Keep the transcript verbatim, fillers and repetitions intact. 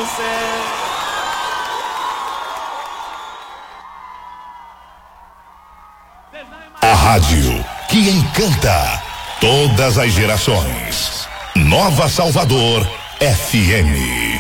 você. A rádio que encanta todas as gerações. Nova Salvador F M.